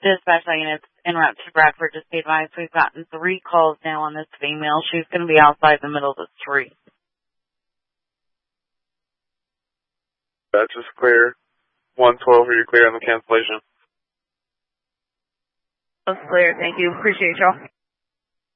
Dispatch units en route to Bradford. Just be advised, we've gotten 3 calls now on this female. She's going to be outside the middle of the street. That's just clear. 112, are you clear on the cancellation? That's clear. Thank you. Appreciate y'all.